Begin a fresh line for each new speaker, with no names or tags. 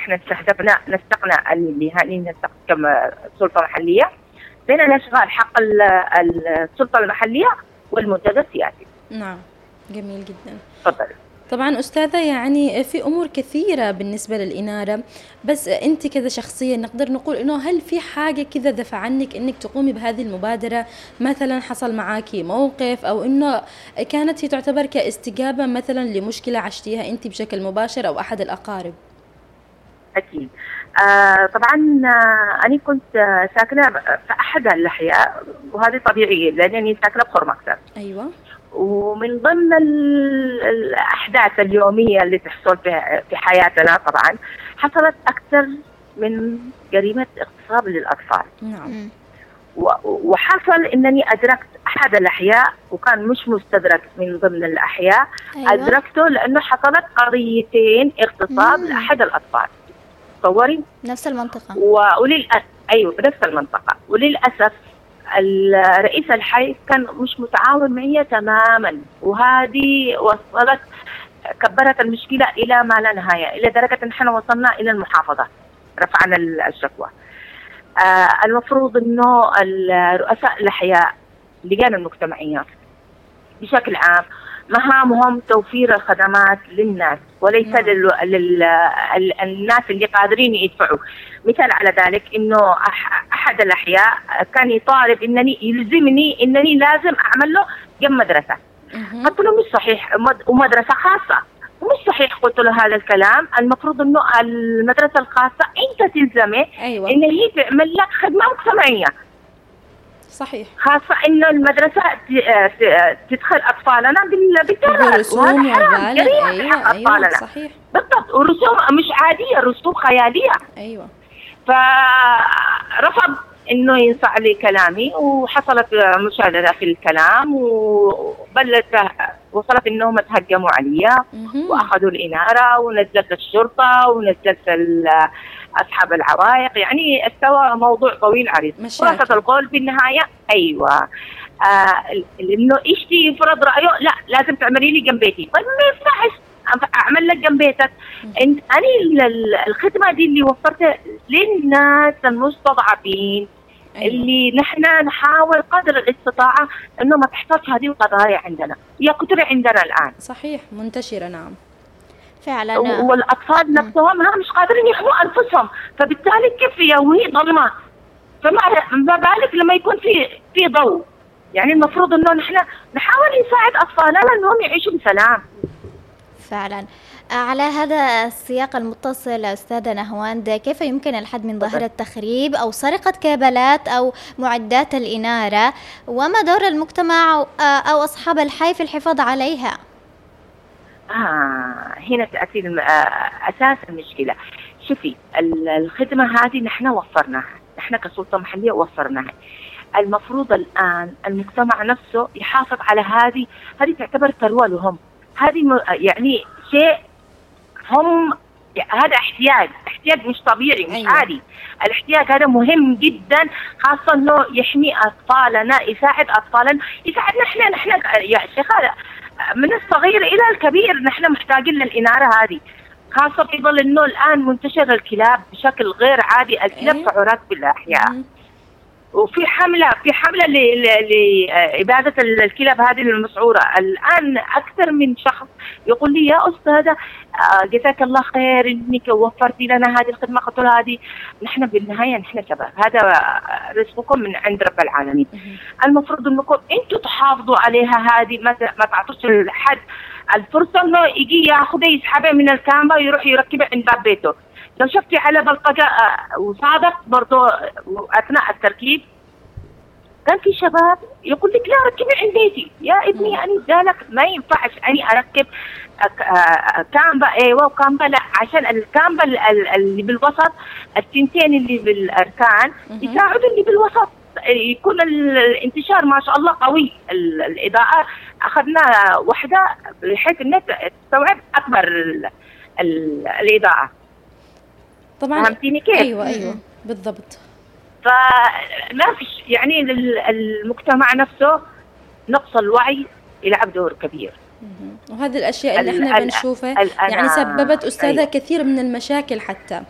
نحن نستقنا اللي نستق كسلطة محلية بين الأشغال حق السلطة المحلية والمنتدى السياسي.
نعم، جميل جدا.
تفضل.
طبعا أستاذة، يعني في أمور كثيرة بالنسبة للإنارة، بس أنت كذا شخصيا نقدر نقول إنه هل في حاجة كذا دفع عنك إنك تقومي بهذه المبادرة؟ مثلا حصل معاكي موقف، أو إنه كانت هي تعتبر كاستجابة مثلا لمشكلة عشتيها أنت بشكل مباشر أو أحد الأقارب؟
أكيد. طبعا أنا كنت ساكنة في أحد الأحياء، وهذه طبيعية لأنني ساكنة بخرمكتر.
أيوة.
ومن ضمن الأحداث اليومية اللي تحصل في حياتنا طبعا حصلت أكثر من جريمة اغتصاب للأطفال.
نعم.
وحصل أنني أدركت أحد الأحياء، وكان مش مستدرك من ضمن الأحياء. أيوة. أدركته لأنه حصلت قضيتين اغتصاب لأحد الأطفال. تصوري؟
نفس المنطقة.
أيوة، بنفس المنطقة. وللأسف الرئيس الحي كان مش متعاون معي تماما، وهذه وصلت كبرت المشكلة إلى ما لا نهاية، إلى درجة أن احنا وصلنا إلى المحافظة، رفعنا الشكوى. المفروض إنه رؤساء الأحياء، اللجان المجتمعية بشكل عام، مهامهم توفير الخدمات للناس وليس للناس اللي قادرين يدفعوا. مثال على ذلك إنه أحد الأحياء كان يطالب إنني يلزمني إنني لازم أعمل له جنب مدرسة. قلت له مش صحيح، ومدرسة خاصة. مش صحيح، قلت له هذا الكلام. المفروض إنه المدرسة الخاصة أنت تلزمه.
أيوة.
إن هي تعمل لك خدمة مجتمعية.
صحيح.
خاصة إنه المدرسة تدخل أطفالنا بالدراسة، وهذا حرام، جريمة حق أطفالنا.
صحيح.
بالضبط. ورسوم مش عادية، رسوم خيالية.
أيوة.
فرفض إنه ينصاع لي كلامي، وحصلت مشادة في الكلام، وصلت إنهم تهجموا علي وأخذوا الإنارة، ونزلت الشرطة ونزلت أصحاب العوائق. يعني استوى موضوع طويل عريض. خلاصة القول في النهاية أيوة، إنه إشتي يفرض رأيه، لا لازم تعملي لي جنب بيتي. طيب ما ينفعش أعمل لك جنب بيتك. أنا الخدمة دي اللي وفرتها للناس المستضعفين. أيوة. اللي نحن نحاول قدر الاستطاعة إنه ما تحصلش هذه القضايا عندنا، هي كتير عندنا الآن.
صحيح، منتشرة. نعم
فعلا.
والأطفال نفسهم لا مش قادرين يحموا أنفسهم، فبالتالي كيف وهي ظلمة، فما بالك لما يكون في ضوء. يعني المفروض إنه نحن نحاول نساعد أطفالنا إنهم يعيشوا بسلام.
فعلا. على هذا السياق المتصل أستاذة نهواند، كيف يمكن الحد من ظاهرة تخريب أو سرقة كابلات أو معدات الإنارة، وما دور المجتمع أو أصحاب الحي في الحفاظ عليها؟
هنا تأتي أساس المشكلة. شوفي، الخدمة هذه نحن وفرناها، نحن كسلطة محلية وفرناها. المفروض الآن المجتمع نفسه يحافظ على هذه تعتبر ثروة لهم. هذه يعني شيء هم، هذا احتياج مش طبيعي، مش
أيوة.
عادي. الاحتياج هذا مهم جدا، خاصة انه يحمي اطفالنا، يساعد اطفالنا، يساعدنا نحن يا شيخ، من الصغير الى الكبير نحن محتاجين للإنارة هذه، خاصة في ظل انه الان منتشر الكلاب بشكل غير عادي. الكلاب تعرات بالاحياء، وفي حملة لإبادة الكلاب هذه المسعورة. الآن أكثر من شخص يقول لي يا أستاذة جزاك الله خير إنك وفرتي لنا هذه الخدمة. قلت له هذه نحن بالنهاية نحن شباب، هذا رزقكم من عند رب العالمين. المفروض أنكم أنتم تحافظوا عليها. هذه ما تعطوش الحد الفرصة إنه يجي ياخذها يسحبها من الكامبا ويروح يركبها عند باب بيته. لو شفتي على بلطجة وصادق برضو أثناء التركيب كان في شباب يقول لك لا ركبي عند بيتي يا ابني. أنا ذلك ما ينفعش أني أركب كامبا أيوة وكامبا لا، عشان الكامبا اللي بالوسط التنتين اللي بالأركان يساعدوا اللي بالوسط يكون الانتشار ما شاء الله قوي. الإضاءة أخذنا وحدة بحيث أنها تستوعب أكبر الإضاءة.
طبعا.
فهمتيني كيف؟
أيوة بالضبط.
فما فيش يعني المجتمع نفسه نقص الوعي يلعب دور كبير.
وهذه الأشياء اللي احنا بنشوفها يعني سببت أستاذة كثير من المشاكل حتى